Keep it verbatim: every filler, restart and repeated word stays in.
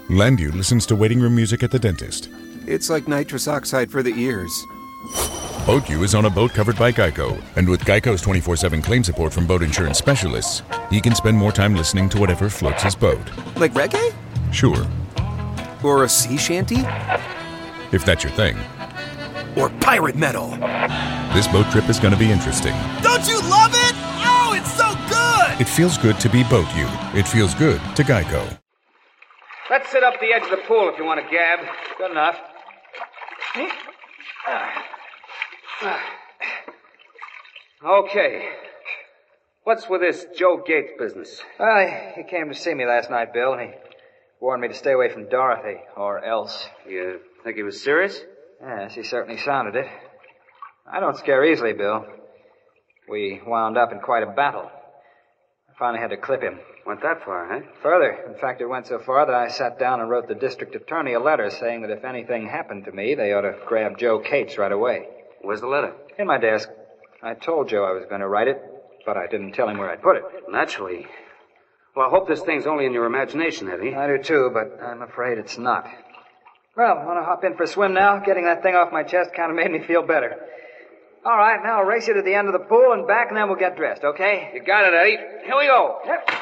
Landu listens to waiting room music at the dentist. It's like nitrous oxide for the ears. BoatU is on a boat covered by Geico, and with Geico's twenty-four seven claim support from boat insurance specialists, he can spend more time listening to whatever floats his boat. Like reggae? Sure. Or a sea shanty? If that's your thing. Or pirate metal. This boat trip is going to be interesting. Don't you love it? Oh, it's so good! It feels good to be BoatU. It feels good to Geico. Let's sit up the edge of the pool if you want to gab. Good enough. Okay. What's with this Joe Gates business? Well, he came to see me last night, Bill, and he warned me to stay away from Dorothy, or else. You think he was serious? Yes, he certainly sounded it. I don't scare easily, Bill. We wound up in quite a battle. I finally had to clip him. Went that far, eh? Further. In fact, it went so far that I sat down and wrote the district attorney a letter saying that if anything happened to me, they ought to grab Joe Cates right away. Where's the letter? In my desk. I told Joe I was going to write it, but I didn't tell him where I'd put it. Naturally. Well, I hope this thing's only in your imagination, Eddie. I do too, but I'm afraid it's not. Well, want to hop in for a swim now? Getting that thing off my chest kind of made me feel better. All right, now I'll race you to the end of the pool and back, and then we'll get dressed, okay? You got it, Eddie. Here we go. Yep.